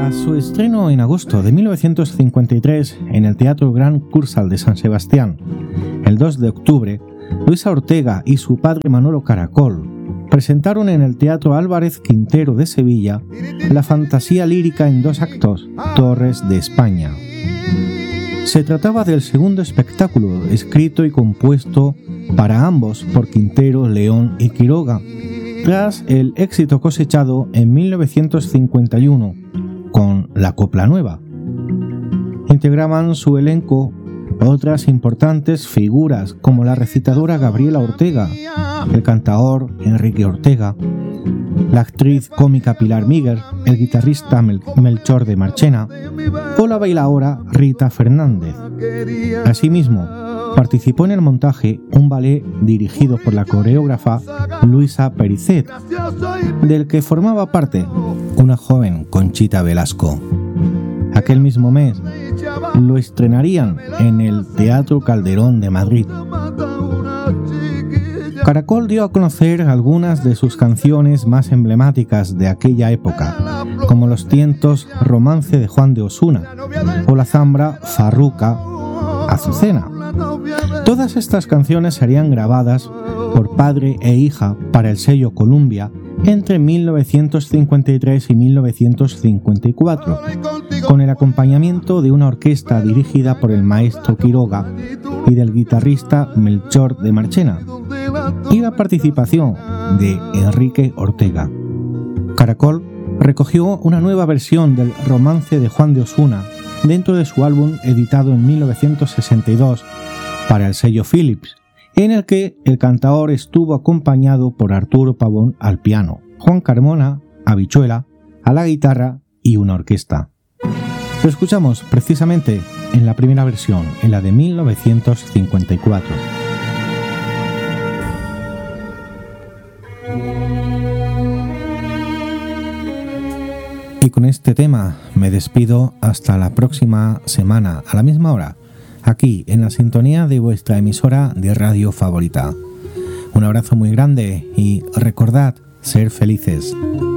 Tras su estreno en agosto de 1953 en el Teatro Gran Cursal de San Sebastián, el 2 de octubre, Luisa Ortega y su padre Manolo Caracol presentaron en el Teatro Álvarez Quintero de Sevilla la fantasía lírica en 2 actos, Torres de España. Se trataba del segundo espectáculo escrito y compuesto para ambos por Quintero, León y Quiroga, tras el éxito cosechado en 1951 con La Copla Nueva. Integraban su elenco otras importantes figuras como la recitadora Gabriela Ortega, el cantaor Enrique Ortega, la actriz cómica Pilar Míguer, el guitarrista Melchor de Marchena o la bailaora Rita Fernández. Asimismo, participó en el montaje un ballet dirigido por la coreógrafa Luisa Pericet, del que formaba parte una joven Conchita Velasco. Aquel mismo mes lo estrenarían en el Teatro Calderón de Madrid. Caracol dio a conocer algunas de sus canciones más emblemáticas de aquella época, como Los tientos Romance de Juan de Osuna o la zambra Farruca Azucena. Todas estas canciones serían grabadas por padre e hija para el sello Columbia entre 1953 y 1954, con el acompañamiento de una orquesta dirigida por el maestro Quiroga y del guitarrista Melchor de Marchena, y la participación de Enrique Ortega. Caracol recogió una nueva versión del Romance de Juan de Osuna dentro de su álbum editado en 1962 para el sello Philips, en el que el cantaor estuvo acompañado por Arturo Pavón al piano, Juan Carmona, habichuela, a la guitarra y una orquesta. Lo escuchamos precisamente en la primera versión, en la de 1954. Y con este tema me despido hasta la próxima semana, a la misma hora, aquí en la sintonía de vuestra emisora de radio favorita. Un abrazo muy grande y recordad ser felices.